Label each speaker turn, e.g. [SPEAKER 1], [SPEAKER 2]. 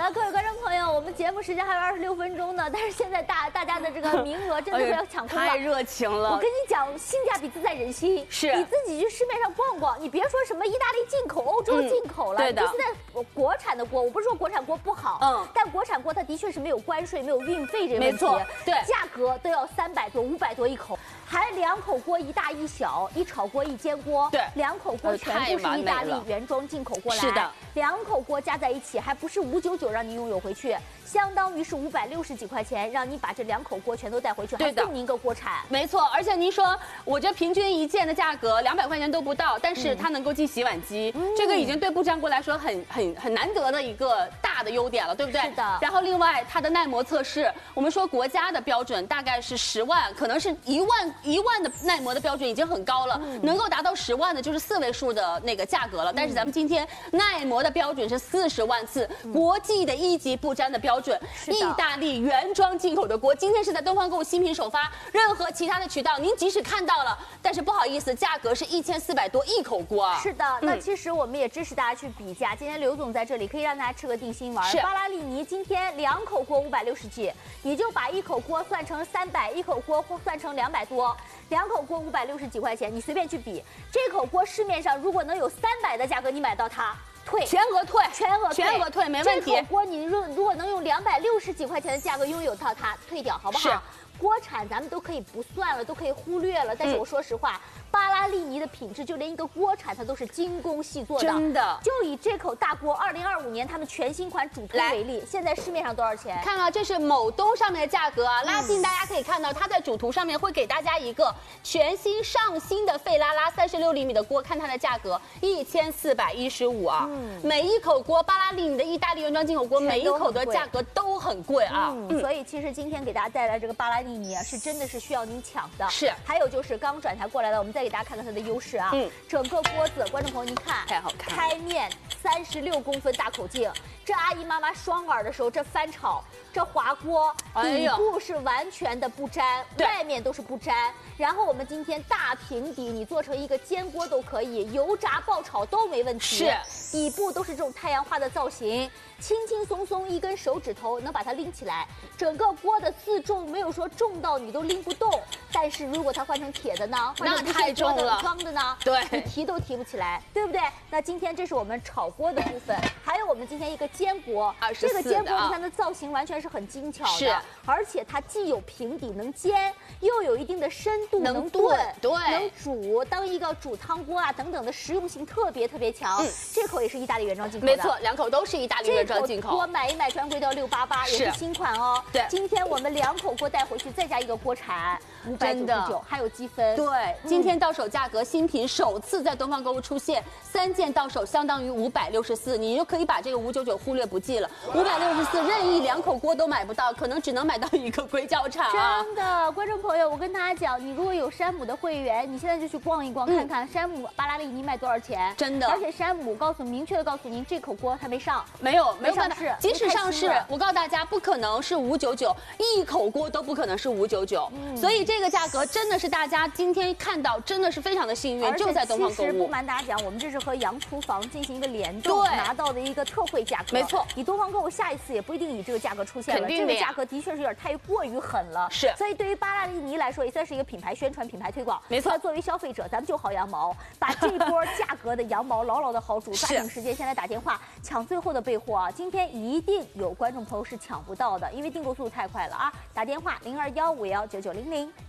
[SPEAKER 1] 了，各位观众朋友，我们节目时间还有26分钟呢，但是现在大家的这个名额真的快要抢空了，
[SPEAKER 2] 太热情了。
[SPEAKER 1] 我跟你讲，性价比自在人心。
[SPEAKER 2] 是，
[SPEAKER 1] 你自己去市面上逛逛，你别说什么意大利进口、欧洲进口了，
[SPEAKER 2] 对的。
[SPEAKER 1] 现在国产的锅，我不是说国产锅不好，但国产锅它的确是没有关税、没有运费这个问题，
[SPEAKER 2] 没错，对，
[SPEAKER 1] 价格都要300多、500多一口。还2口锅一大一小，一炒锅一煎锅，
[SPEAKER 2] 对
[SPEAKER 1] ，2口锅全部是意大利原装进口过来，
[SPEAKER 2] 是的
[SPEAKER 1] ，2口锅加在一起还不是599让你拥有回去，相当于是560几块钱，让你把这2口锅全都带回去，还送您一个锅铲。
[SPEAKER 2] 没错，而且您说，我这平均一件的价格200块钱都不到，但是它能够进洗碗机，这个已经对不粘锅来说很难得的一个大的优点了，对不对？
[SPEAKER 1] 是的。
[SPEAKER 2] 然后另外它的耐磨测试，我们说国家的标准大概是10万，可能是1万的耐磨的标准已经很高了，能够达到10万的就是4位数的那个价格了。但是咱们今天耐磨的标准是40万次，国际的1级不粘的标准，意大利原装进口的锅，今天是在东方购物新品首发，任何其他的渠道您即使看到了，但是不好意思，价格是1400多一口锅啊。
[SPEAKER 1] 是的，那其实我们也支持大家去比价。今天刘总在这里可以让大家吃个定心丸。巴拉利尼今天2口锅560几，你就把1口锅算成300，一口锅算成200多。2口锅560几块钱，你随便去比，这口锅市面上如果能有300的价格，你买到它退，
[SPEAKER 2] 全额退，
[SPEAKER 1] 全额退，
[SPEAKER 2] 没问题。
[SPEAKER 1] 这口锅你如果能用260几块钱的价格拥有到它，退掉好不好？锅铲咱们都可以不算了，都可以忽略了。但是我说实话，巴拉利尼的品质，就连一个锅铲它都是精工细做的，
[SPEAKER 2] 真的。
[SPEAKER 1] 就以这口大锅2025年他们全新款主推为例，现在市面上多少钱？
[SPEAKER 2] 看啊，这是某东上面的价格啊，拉近大家可以看到，它在主图上面会给大家一个全新上新的费拉拉36厘米的锅，看它的价格1415啊。每一口锅，巴拉利尼的意大利原装进口锅，每一口的价格都很贵啊。
[SPEAKER 1] 所以其实今天给大家带来这个巴拉利尼啊，是真的是需要您抢的。
[SPEAKER 2] 是，
[SPEAKER 1] 还有就是刚转台过来的，我们再给大家看看它的优势啊。整个锅子，观众朋友您看，
[SPEAKER 2] 太好看，
[SPEAKER 1] 开面36公分大口径，这阿姨妈妈双耳的时候，这翻炒，这滑锅，底部是完全的不粘，外面都是不粘。然后我们今天大平底，你做成一个煎锅都可以，油炸爆炒都没问题。是，底部都是这种太阳花的造型，轻轻松松一根手指头能把它拎起来。整个锅的自重没有说重到你都拎不动，但是如果它换成铁的呢，换成
[SPEAKER 2] 太重了，
[SPEAKER 1] 钢的呢，
[SPEAKER 2] 对，
[SPEAKER 1] 你提都提不起来，对不对？那今天这是我们炒锅的部分，还有我们今天一个煎锅，这个煎锅你看它造型完全是很精巧的，而且它既有平底能煎，又有一定的深度能炖，
[SPEAKER 2] 对，
[SPEAKER 1] 能煮，当一个煮汤锅啊等等的实用性特别强。这口也是意大利原装进口的，
[SPEAKER 2] 没错，2口都是意大利原装进口。
[SPEAKER 1] 这口锅买一买专柜到688，也是新款哦。
[SPEAKER 2] 对，
[SPEAKER 1] 今天我们2口锅带回去，再加一个锅铲，599，还有积分。
[SPEAKER 2] 对，今天到手价格新品首次在东方购物出现，3件到手相当于564，你就可以把这个599忽略不计了。564任意2口锅都买不到，可能只能买到一个硅胶铲啊！
[SPEAKER 1] 真的，观众朋友，我跟大家讲，你如果有山姆的会员，你现在就去逛一逛，看看山姆巴拉利尼卖多少钱。
[SPEAKER 2] 真的，
[SPEAKER 1] 而且山姆明确的告诉您，这口锅它没上，
[SPEAKER 2] 没有
[SPEAKER 1] 上市，
[SPEAKER 2] 即使上市，我告诉大家，不可能是599，一口锅都不可能是599。所以这个价格真的是大家今天看到，真的是非常的幸运，就在东方购物。
[SPEAKER 1] 其实不瞒大家讲，我们这是和洋厨房进行一个联动，拿到的一个特惠价格。
[SPEAKER 2] 没错，
[SPEAKER 1] 你东方购物下一次也不一定以这个价格出现了，这个价格的确是有点太过于狠了。
[SPEAKER 2] 是，
[SPEAKER 1] 所以对于巴拉利尼来说，也算是一个品牌宣传、品牌推广。
[SPEAKER 2] 没错，
[SPEAKER 1] 作为消费者，咱们就薅羊毛，把这波价格的羊毛牢牢的薅住，抓紧时间先来打电话抢最后的备货啊！今天一定有观众朋友是抢不到的，因为订购速度太快了啊！打电话0215199900。